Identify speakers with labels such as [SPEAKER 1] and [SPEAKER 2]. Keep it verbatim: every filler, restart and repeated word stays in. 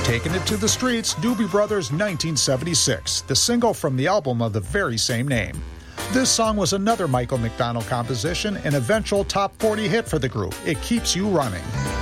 [SPEAKER 1] Taking It to the Streets, Doobie Brothers, nineteen seventy-six, the single from the album of the very same name. This song was another Michael McDonald composition, an eventual top forty hit for the group. It Keeps You Running.